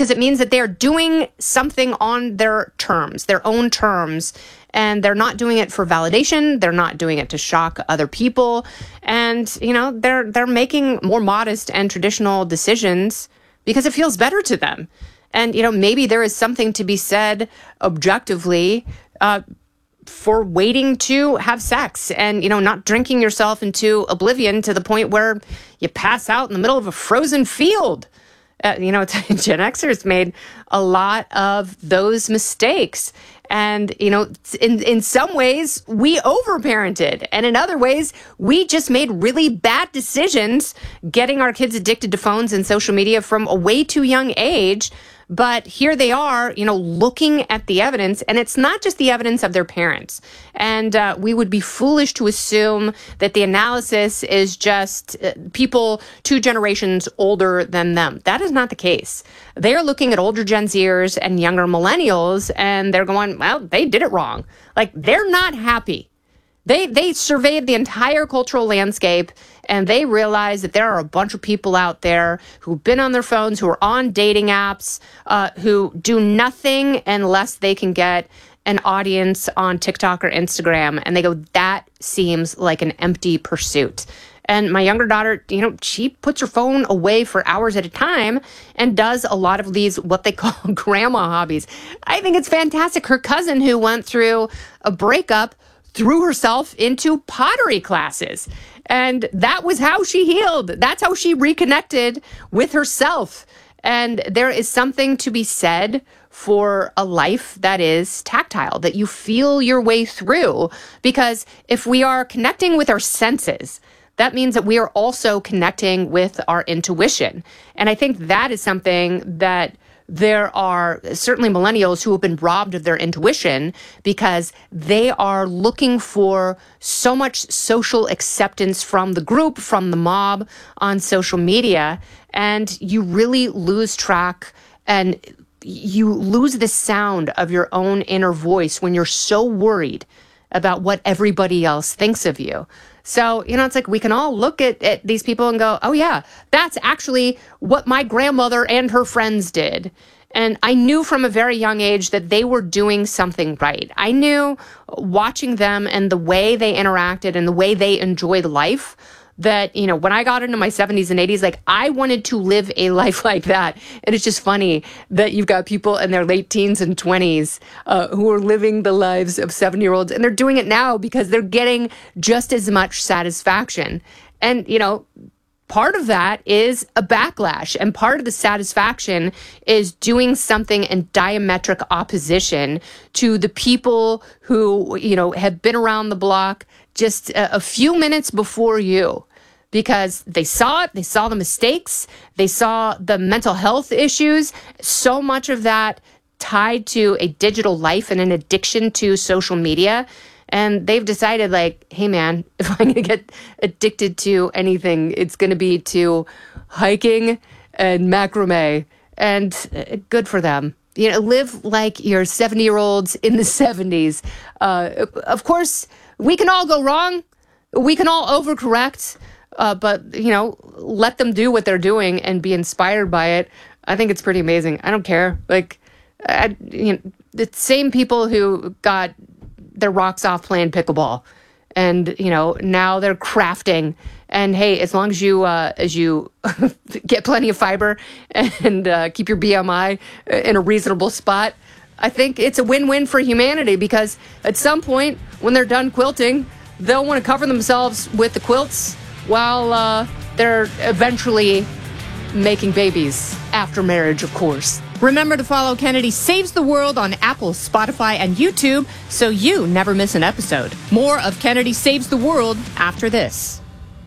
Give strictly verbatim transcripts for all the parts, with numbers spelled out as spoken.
because it means that they're doing something on their terms, their own terms, and they're not doing it for validation. They're not doing it to shock other people. And, you know, they're they're making more modest and traditional decisions because it feels better to them. And, you know, maybe there is something to be said objectively uh, for waiting to have sex and, you know, not drinking yourself into oblivion to the point where you pass out in the middle of a frozen field. Uh, you know, Gen Xers made a lot of those mistakes. And, you know, in, in some ways, we overparented. And in other ways, we just made really bad decisions getting our kids addicted to phones and social media from a way too young age. But here they are, you know, looking at the evidence, and it's not just the evidence of their parents. And uh, we would be foolish to assume that the analysis is just uh, people two generations older than them. That is not the case. They are looking at older Gen Zers and younger millennials, and they're going, well, they did it wrong. Like, they're not happy. They they surveyed the entire cultural landscape, and they realized that there are a bunch of people out there who've been on their phones, who are on dating apps, uh, who do nothing unless they can get an audience on TikTok or Instagram. And they go, that seems like an empty pursuit. And my younger daughter, you know, she puts her phone away for hours at a time and does a lot of these, what they call grandma hobbies. I think it's fantastic. Her cousin, who went through a breakup, threw herself into pottery classes. And that was how she healed. That's how she reconnected with herself. And there is something to be said for a life that is tactile, that you feel your way through. Because if we are connecting with our senses, that means that we are also connecting with our intuition. And I think that is something that there are certainly millennials who have been robbed of their intuition because they are looking for so much social acceptance from the group, from the mob on social media. And you really lose track and you lose the sound of your own inner voice when you're so worried about what everybody else thinks of you. So, you know, it's like we can all look at, at these people and go, oh, yeah, that's actually what my grandmother and her friends did. And I knew from a very young age that they were doing something right. I knew watching them and the way they interacted and the way they enjoyed life that, you know, when I got into my seventies and eighties, like I wanted to live a life like that. And it's just funny that you've got people in their late teens and twenties uh, who are living the lives of seven-year-olds, and they're doing it now because they're getting just as much satisfaction. And, you know, part of that is a backlash, and part of the satisfaction is doing something in diametric opposition to the people who, you know, have been around the block just a, a few minutes before you, because they saw it, they saw the mistakes, they saw the mental health issues, so much of that tied to a digital life and an addiction to social media. And they've decided, like, hey, man, if I'm going to get addicted to anything, it's going to be to hiking and macrame. And uh, good for them. You know, live like your seventy-year-olds in the seventies. Uh, of course, we can all go wrong. We can all overcorrect. Uh, but, you know, let them do what they're doing and be inspired by it. I think it's pretty amazing. I don't care. Like, I, you know, the same people who got their rocks off playing pickleball, and you know now they're crafting. And hey, as long as you uh, as you get plenty of fiber and uh, keep your B M I in a reasonable spot, I think it's a win-win for humanity. Because at some point when they're done quilting, they'll want to cover themselves with the quilts while uh, they're eventually making babies after marriage, of course. Remember to follow Kennedy Saves the World on Apple, Spotify, and YouTube so you never miss an episode. More of Kennedy Saves the World after this.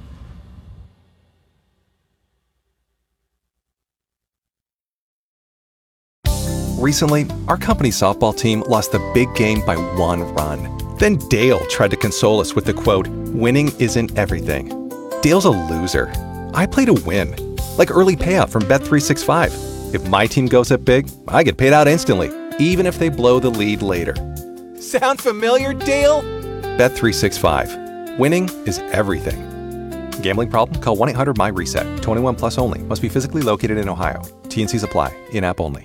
Recently, our company's softball team lost the big game by one run. Then Dale tried to console us with the quote, "Winning isn't everything." Dale's a loser. I play to win, like early payout from Bet three sixty-five. If my team goes up big, I get paid out instantly, even if they blow the lead later. Sound familiar, Dale? Bet three sixty-five. Winning is everything. Gambling problem? Call one eight hundred M Y RESET. twenty-one plus only. Must be physically located in Ohio. T N Cs apply. In-app only.